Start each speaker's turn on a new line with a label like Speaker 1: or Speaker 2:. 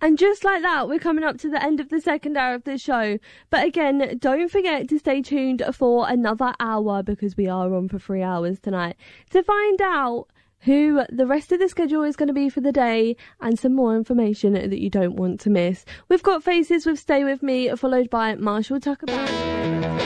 Speaker 1: And just like that, we're coming up to the end of the second hour of the show. But again, don't forget to stay tuned for another hour, because we are on for 3 hours tonight, to find out who the rest of the schedule is going to be for the day and some more information that you don't want to miss. We've got Faces with Stay With Me, followed by Marshall Tucker Band.